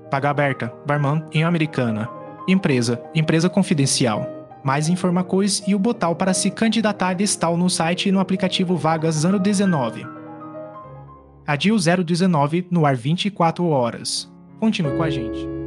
Vaga aberta, barman em Americana. Empresa confidencial. Mais informações e o botão para se candidatar está no site e no aplicativo Vagas 019. Adio 019 no ar 24 horas. Continue com a gente.